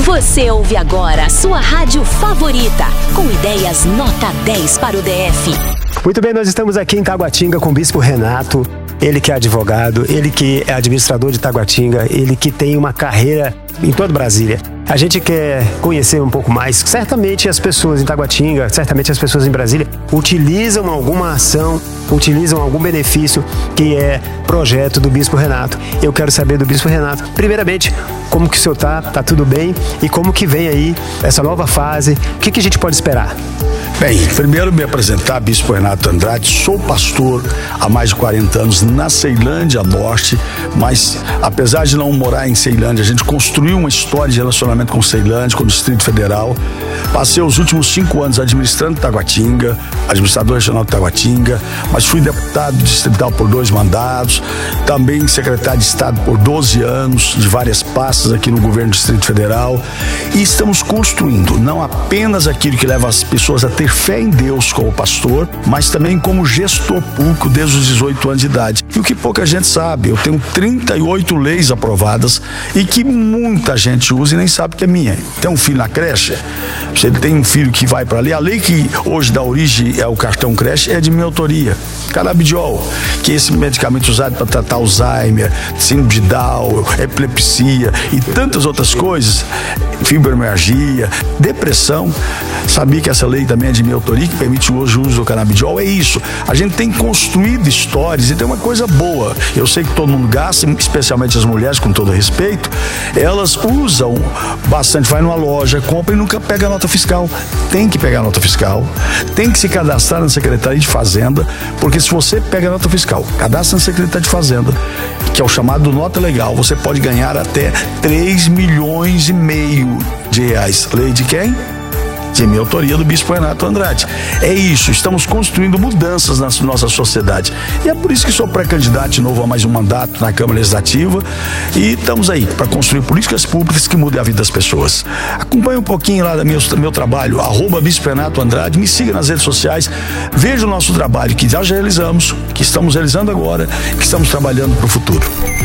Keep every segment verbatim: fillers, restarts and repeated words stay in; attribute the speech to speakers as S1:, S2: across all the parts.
S1: Você ouve agora a sua rádio favorita, com ideias nota dez para o D F.
S2: Muito bem, nós estamos aqui em Taguatinga com o Bispo Renato. Ele que é advogado, ele que é administrador de Taguatinga, ele que tem uma carreira em toda Brasília. A gente quer conhecer um pouco mais. Certamente as pessoas em Taguatinga, certamente as pessoas em Brasília utilizam alguma ação, utilizam algum benefício que é projeto do Bispo Renato. Eu quero saber do Bispo Renato, primeiramente, como que o senhor tá, tá tudo bem? E como que vem aí essa nova fase? O que que a gente pode esperar?
S3: Bem, primeiro me apresentar, Bispo Renato Andrade, sou pastor há mais de quarenta anos na Ceilândia Norte, mas apesar de não morar em Ceilândia, a gente construiu uma história de relacionamento com Ceilândia, com o Distrito Federal. Passei os últimos cinco anos administrando Taguatinga, administrador regional de Taguatinga, mas fui deputado distrital por dois mandatos, também secretário de Estado por doze anos, de várias pastas aqui no governo do Distrito Federal, e estamos construindo não apenas aquilo que leva as pessoas a ter fé em Deus como pastor, mas também como gestor público desde os dezoito anos de idade. E o que pouca gente sabe, eu tenho trinta e oito leis aprovadas e que muita gente usa e nem sabe que é minha. Tem um filho na creche, você tem um filho que vai para ali, a lei que hoje dá origem ao cartão creche é de minha autoria. Canabidiol, que é esse medicamento usado para tratar Alzheimer, síndrome de Down, epilepsia e tantas outras coisas, fibromialgia, depressão. Sabia que essa lei também é de minha autoria, que permite hoje o uso do canabidiol. É isso, a gente tem construído histórias e tem uma coisa boa. Eu sei que todo mundo gasta, especialmente as mulheres, com todo respeito, elas usam bastante, vai numa loja, compra e nunca pega a nota fiscal. Tem que pegar a nota fiscal, tem que se cadastrar na Secretaria de Fazenda, porque se você pega a nota fiscal, cadastra na Secretaria de Fazenda, que é o chamado nota legal, você pode ganhar até três milhões e meio de reais. Lei de quem? De minha autoria, do Bispo Renato Andrade. É isso, estamos construindo mudanças na nossa sociedade. E é por isso que sou pré-candidato de novo a mais um mandato na Câmara Legislativa e estamos aí para construir políticas públicas que mudem a vida das pessoas. Acompanhe um pouquinho lá do meu, meu trabalho, arroba Bispo Renato Andrade, me siga nas redes sociais, veja o nosso trabalho que já realizamos, que estamos realizando agora, que estamos trabalhando para o futuro.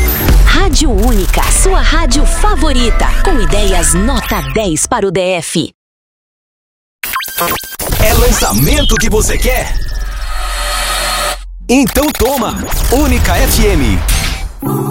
S1: Rádio Única, sua rádio favorita, com ideias nota dez para o D F.
S4: É lançamento que você quer? Então toma! Única F M.